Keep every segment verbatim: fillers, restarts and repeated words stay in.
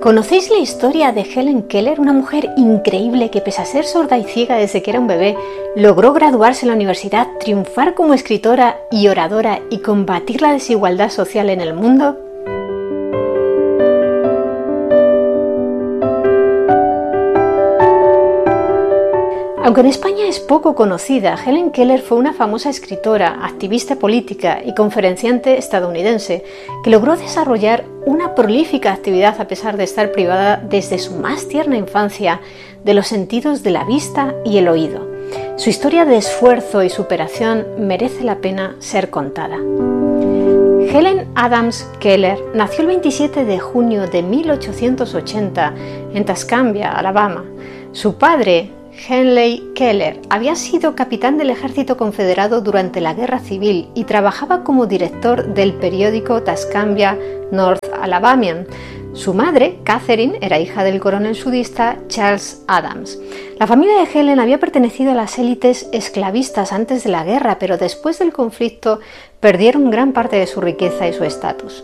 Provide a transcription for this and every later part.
¿Conocéis la historia de Helen Keller, una mujer increíble que, pese a ser sorda y ciega desde que era un bebé, logró graduarse en la universidad, triunfar como escritora y oradora y combatir la desigualdad social en el mundo? Aunque en España es poco conocida, Helen Keller fue una famosa escritora, activista política y conferenciante estadounidense que logró desarrollar una prolífica actividad a pesar de estar privada desde su más tierna infancia de los sentidos de la vista y el oído. Su historia de esfuerzo y superación merece la pena ser contada. Helen Adams Keller nació el veintisiete de junio de mil ochocientos ochenta en Tuscaloosa, Alabama. Su padre, Henley Keller, había sido capitán del ejército confederado durante la Guerra Civil y trabajaba como director del periódico Tuscaloosa North Alabamian. Su madre, Catherine, era hija del coronel sudista Charles Adams. La familia de Helen había pertenecido a las élites esclavistas antes de la guerra, pero después del conflicto perdieron gran parte de su riqueza y su estatus.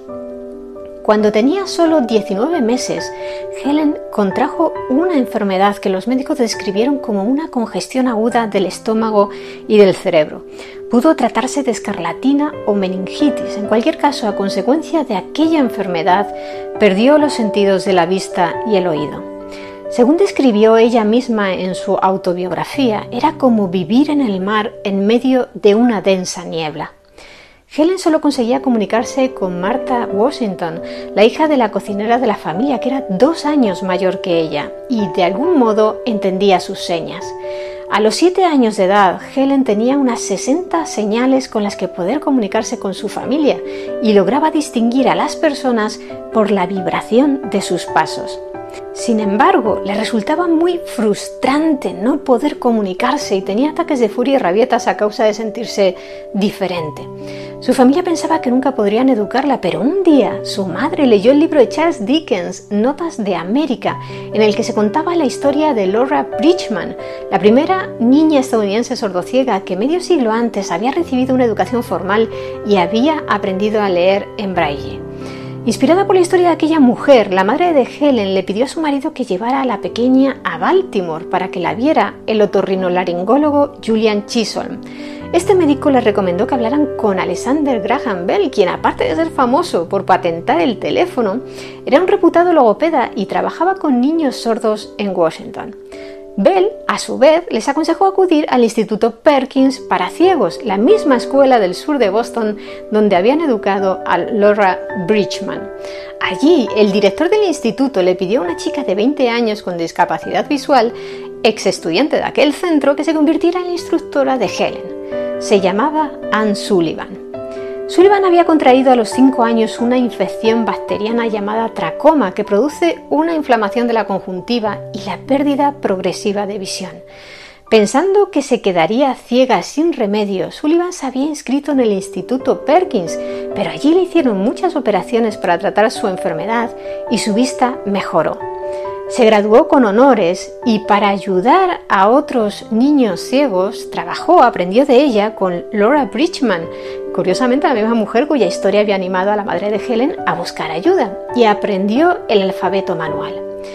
Cuando tenía solo diecinueve meses, Helen contrajo una enfermedad que los médicos describieron como una congestión aguda del estómago y del cerebro. Pudo tratarse de escarlatina o meningitis. En cualquier caso, a consecuencia de aquella enfermedad, perdió los sentidos de la vista y el oído. Según describió ella misma en su autobiografía, era como vivir en el mar en medio de una densa niebla. Helen solo conseguía comunicarse con Martha Washington, la hija de la cocinera de la familia, que era dos años mayor que ella, y de algún modo entendía sus señas. A los siete años de edad, Helen tenía unas sesenta señales con las que poder comunicarse con su familia y lograba distinguir a las personas por la vibración de sus pasos. Sin embargo, le resultaba muy frustrante no poder comunicarse y tenía ataques de furia y rabietas a causa de sentirse diferente. Su familia pensaba que nunca podrían educarla, pero un día su madre leyó el libro de Charles Dickens, Notas de América, en el que se contaba la historia de Laura Bridgman, la primera niña estadounidense sordociega que medio siglo antes había recibido una educación formal y había aprendido a leer en braille. Inspirada por la historia de aquella mujer, la madre de Helen le pidió a su marido que llevara a la pequeña a Baltimore para que la viera el otorrinolaringólogo Julian Chisholm. Este médico le recomendó que hablaran con Alexander Graham Bell, quien, aparte de ser famoso por patentar el teléfono, era un reputado logopeda y trabajaba con niños sordos en Washington. Bell, a su vez, les aconsejó acudir al Instituto Perkins para ciegos, la misma escuela del sur de Boston donde habían educado a Laura Bridgman. Allí, el director del instituto le pidió a una chica de veinte años con discapacidad visual, ex estudiante de aquel centro, que se convirtiera en la instructora de Helen. Se llamaba Anne Sullivan. Sullivan había contraído a los cinco años una infección bacteriana llamada tracoma que produce una inflamación de la conjuntiva y la pérdida progresiva de visión. Pensando que se quedaría ciega sin remedio, Sullivan se había inscrito en el Instituto Perkins, pero allí le hicieron muchas operaciones para tratar su enfermedad y su vista mejoró. Se graduó con honores y para ayudar a otros niños ciegos trabajó, aprendió de ella con Laura Bridgman, curiosamente la misma mujer cuya historia había animado a la madre de Helen a buscar ayuda, y aprendió el alfabeto manual.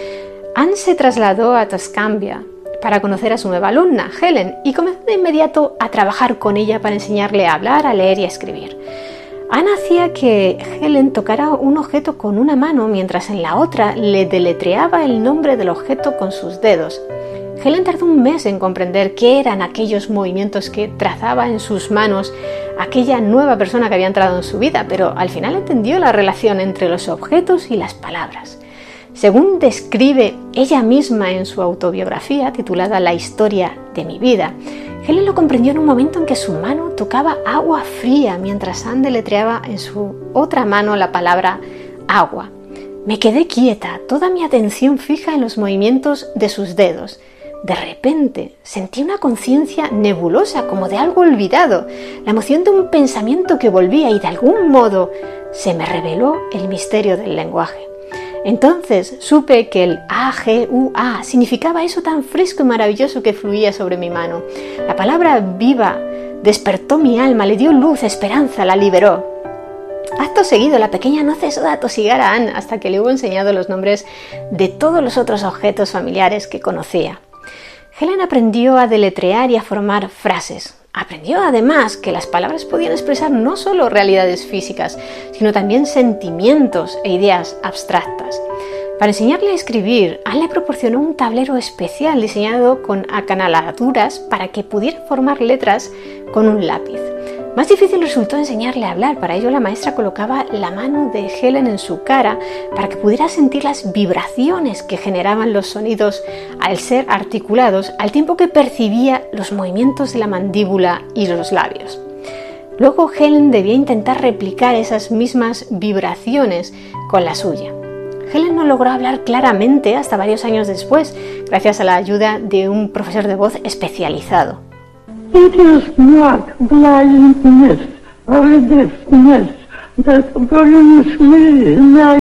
Anne se trasladó a Tuscaloosa para conocer a su nueva alumna, Helen, y comenzó de inmediato a trabajar con ella para enseñarle a hablar, a leer y a escribir. Anne hacía que Helen tocara un objeto con una mano mientras en la otra le deletreaba el nombre del objeto con sus dedos. Helen tardó un mes en comprender qué eran aquellos movimientos que trazaba en sus manos aquella nueva persona que había entrado en su vida, pero al final entendió la relación entre los objetos y las palabras. Según describe ella misma en su autobiografía titulada La historia de mi vida, Helen lo comprendió en un momento en que su mano tocaba agua fría mientras Anne deletreaba en su otra mano la palabra agua. Me quedé quieta, toda mi atención fija en los movimientos de sus dedos. De repente sentí una conciencia nebulosa, como de algo olvidado, la emoción de un pensamiento que volvía y de algún modo se me reveló el misterio del lenguaje. Entonces supe que el A G U A significaba eso tan fresco y maravilloso que fluía sobre mi mano. La palabra viva despertó mi alma, le dio luz, esperanza, la liberó. Acto seguido, la pequeña no cesó de atosigar a Anne hasta que le hubo enseñado los nombres de todos los otros objetos familiares que conocía. Helen aprendió a deletrear y a formar frases. Aprendió además que las palabras podían expresar no solo realidades físicas, sino también sentimientos e ideas abstractas. Para enseñarle a escribir, Anne le proporcionó un tablero especial diseñado con acanaladuras para que pudiera formar letras con un lápiz. Más difícil resultó enseñarle a hablar. Para ello, la maestra colocaba la mano de Helen en su cara para que pudiera sentir las vibraciones que generaban los sonidos al ser articulados, al tiempo que percibía los movimientos de la mandíbula y los labios. Luego, Helen debía intentar replicar esas mismas vibraciones con la suya. Helen no logró hablar claramente hasta varios años después, gracias a la ayuda de un profesor de voz especializado. It is not blindness or deafness that brings me my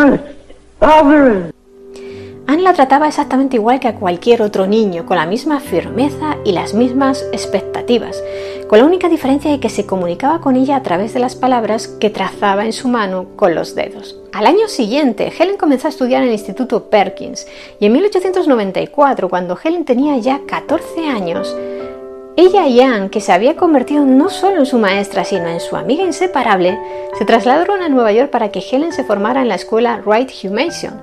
death. Anne la trataba exactamente igual que a cualquier otro niño, con la misma firmeza y las mismas expectativas, con la única diferencia de que se comunicaba con ella a través de las palabras que trazaba en su mano con los dedos. Al año siguiente, Helen comenzó a estudiar en el Instituto Perkins y en mil ochocientos noventa y cuatro, cuando Helen tenía ya catorce años, ella y Anne, que se había convertido no solo en su maestra, sino en su amiga inseparable, se trasladaron a Nueva York para que Helen se formara en la escuela Wright-Hugh-Mason.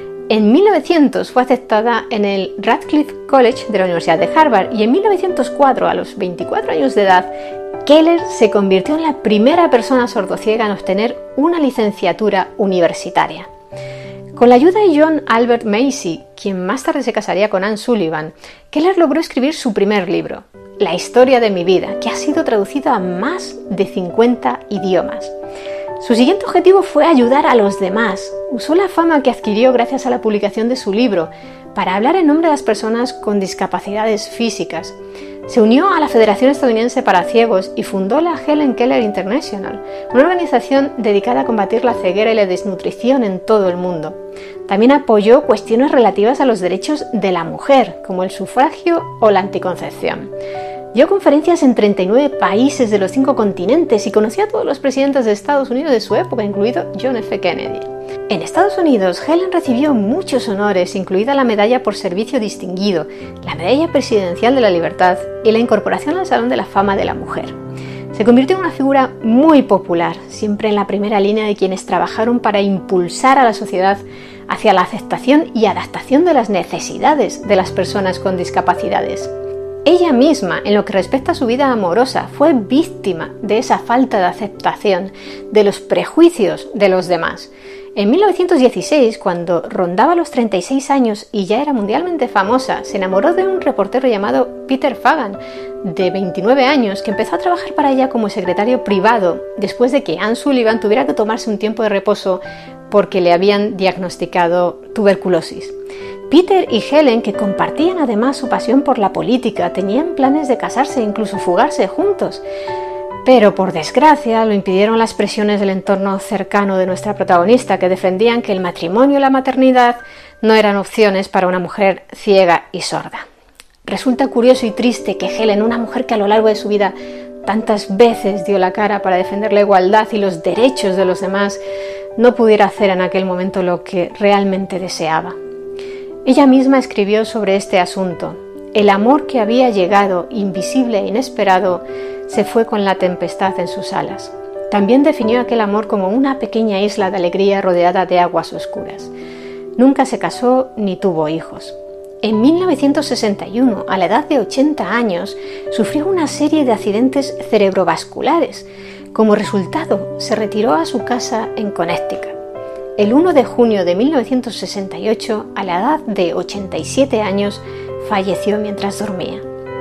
En mil novecientos fue aceptada en el Radcliffe College de la Universidad de Harvard y en mil novecientos cuatro, a los veinticuatro años de edad, Keller se convirtió en la primera persona sordociega en obtener una licenciatura universitaria. Con la ayuda de John Albert Macy, quien más tarde se casaría con Anne Sullivan, Keller logró escribir su primer libro, La historia de mi vida, que ha sido traducido a más de cincuenta idiomas. Su siguiente objetivo fue ayudar a los demás. Usó la fama que adquirió gracias a la publicación de su libro para hablar en nombre de las personas con discapacidades físicas. Se unió a la Federación Estadounidense para Ciegos y fundó la Helen Keller International, una organización dedicada a combatir la ceguera y la desnutrición en todo el mundo. También apoyó cuestiones relativas a los derechos de la mujer, como el sufragio o la anticoncepción. Dio conferencias en treinta y nueve países de los cinco continentes y conocía a todos los presidentes de Estados Unidos de su época, incluido John F. Kennedy. En Estados Unidos, Helen recibió muchos honores, incluida la Medalla por Servicio Distinguido, la Medalla Presidencial de la Libertad y la incorporación al Salón de la Fama de la Mujer. Se convirtió en una figura muy popular, siempre en la primera línea de quienes trabajaron para impulsar a la sociedad hacia la aceptación y adaptación de las necesidades de las personas con discapacidades. Ella misma, en lo que respecta a su vida amorosa, fue víctima de esa falta de aceptación, de los prejuicios de los demás. En mil novecientos dieciséis, cuando rondaba los treinta y seis años y ya era mundialmente famosa, se enamoró de un reportero llamado Peter Fagan, de veintinueve años, que empezó a trabajar para ella como secretario privado después de que Anne Sullivan tuviera que tomarse un tiempo de reposo porque le habían diagnosticado tuberculosis. Peter y Helen, que compartían además su pasión por la política, tenían planes de casarse e incluso fugarse juntos. Pero por desgracia lo impidieron las presiones del entorno cercano de nuestra protagonista, que defendían que el matrimonio y la maternidad no eran opciones para una mujer ciega y sorda. Resulta curioso y triste que Helen, una mujer que a lo largo de su vida tantas veces dio la cara para defender la igualdad y los derechos de los demás, no pudiera hacer en aquel momento lo que realmente deseaba. Ella misma escribió sobre este asunto. El amor que había llegado, invisible e inesperado, se fue con la tempestad en sus alas. También definió aquel amor como una pequeña isla de alegría rodeada de aguas oscuras. Nunca se casó ni tuvo hijos. En mil novecientos sesenta y uno, a la edad de ochenta años, sufrió una serie de accidentes cerebrovasculares. Como resultado, se retiró a su casa en Connecticut. El uno de junio de mil novecientos sesenta y ocho, a la edad de ochenta y siete años, falleció mientras dormía.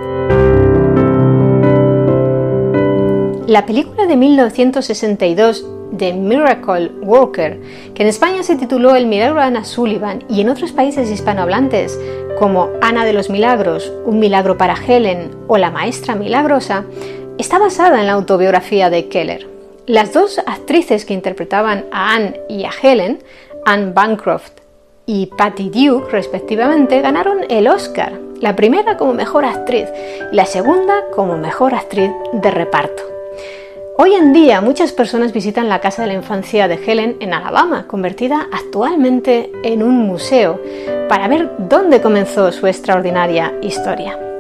La película de mil novecientos sesenta y dos, The Miracle Worker, que en España se tituló El milagro de Anna Sullivan y en otros países hispanohablantes como Ana de los Milagros, Un milagro para Helen o La maestra milagrosa, está basada en la autobiografía de Keller. Las dos actrices que interpretaban a Anne y a Helen, Anne Bancroft y Patty Duke, respectivamente, ganaron el Oscar, la primera como mejor actriz y la segunda como mejor actriz de reparto. Hoy en día muchas personas visitan la casa de la infancia de Helen en Alabama, convertida actualmente en un museo, para ver dónde comenzó su extraordinaria historia.